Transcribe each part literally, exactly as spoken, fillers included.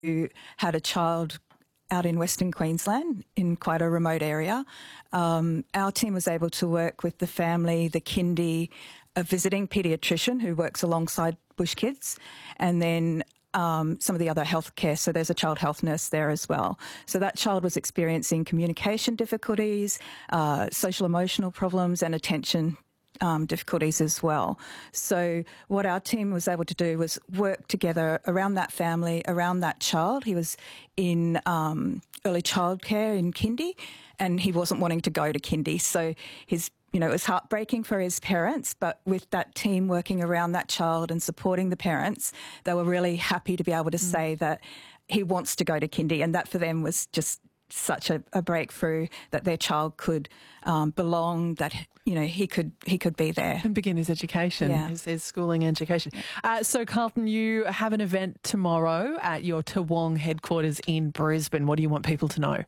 who had a child out in Western Queensland in quite a remote area. Um, our team was able to work with the family, the kindy, a visiting paediatrician who works alongside Bush Kids, and then um, some of the other healthcare. So there's a child health nurse there as well. So that child was experiencing communication difficulties, uh, social emotional problems, and attention Um, difficulties as well. So what our team was able to do was work together around that family, around that child. He was in um, early childcare in kindy, and he wasn't wanting to go to kindy. So his, you know, it was heartbreaking for his parents, but with that team working around that child and supporting the parents, they were really happy to be able to mm. say that he wants to go to kindy, and that for them was just such a, a breakthrough that their child could um, belong, that, you know, he could he could be there. And begin his education, yeah. his, his schooling education. Uh, so, Carlton, you have an event tomorrow at your Toowong headquarters in Brisbane. What do you want people to know?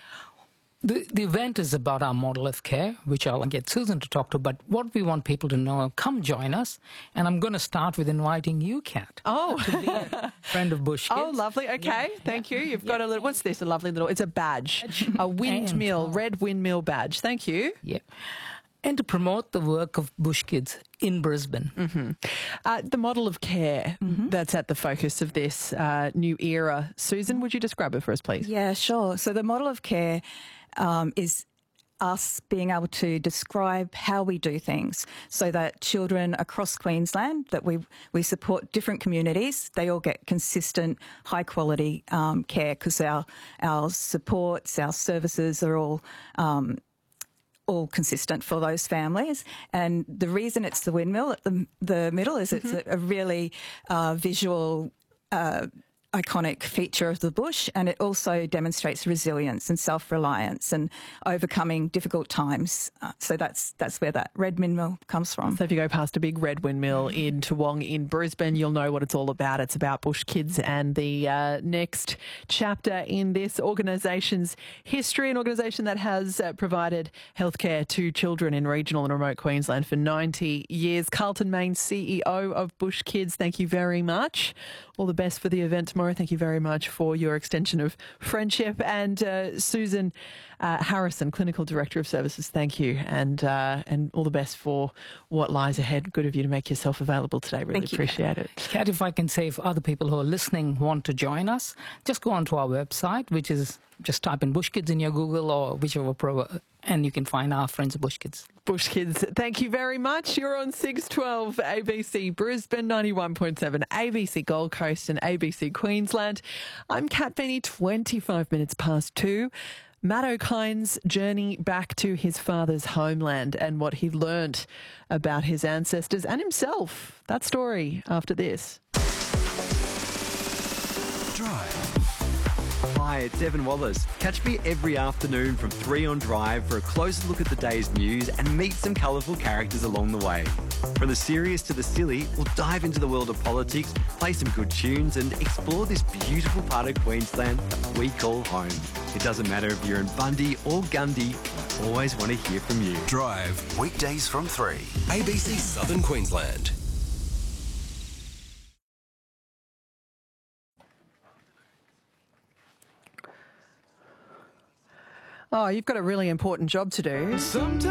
The, the event is about our model of care, which I'll get Susan to talk to, but what we want people to know, come join us, and I'm going to start with inviting you, Kat. Oh. To be a friend of Bush Kids. Oh, lovely. Okay, yeah. Thank you. You've yeah. got a little, what's this, a lovely little, it's a badge, a windmill, red windmill badge. Thank you. Yeah. And to promote the work of Bush Kids in Brisbane. Mm-hmm. Uh, the model of care mm-hmm. that's at the focus of this uh, new era. Susan, would you describe it for us, please? Yeah, sure. So the model of care um, is us being able to describe how we do things so that children across Queensland, that we, we support different communities, they all get consistent, high-quality um, care, because our, our supports, our services are all um, all consistent for those families. And the reason it's the windmill at the, the middle is mm-hmm. it's a, a really uh, visual uh, iconic feature of the bush, and it also demonstrates resilience and self-reliance and overcoming difficult times. Uh, so that's that's where that red windmill comes from. So if you go past a big red windmill in Toowong in Brisbane, you'll know what it's all about. It's about Bush Kids and the uh, next chapter in this organisation's history, an organisation that has uh, provided healthcare to children in regional and remote Queensland for ninety years. Carlton Main, C E O of Bush Kids, thank you very much. All the best for the event tomorrow. Thank you very much for your extension of friendship. And uh, Susan uh, Harrison, Clinical Director of Services, thank you. And uh, and all the best for what lies ahead. Good of you to make yourself available today. Really thank appreciate you. it. Kat, if I can say, if other people who are listening want to join us, just go onto our website, which is just type in Bush Kids in your Google or whichever pro, and you can find our friends at Bush Kids. Bush Kids, thank you very much. You're on six twelve A B C Brisbane, ninety-one point seven A B C Gold Coast and A B C Queensland. I'm Kat Feeney, twenty-five minutes past two. Matt O'Kine's journey back to his father's homeland and what he learnt about his ancestors and himself. That story after this. Drive. Hi, it's Evan Wallace. Catch me every afternoon from three on Drive for a closer look at the day's news and meet some colourful characters along the way. From the serious to the silly, we'll dive into the world of politics, play some good tunes and explore this beautiful part of Queensland that we call home. It doesn't matter if you're in Bundy or Gundy, I always want to hear from you. Drive, weekdays from three. A B C Southern Queensland. Oh, you've got a really important job to do. Sometimes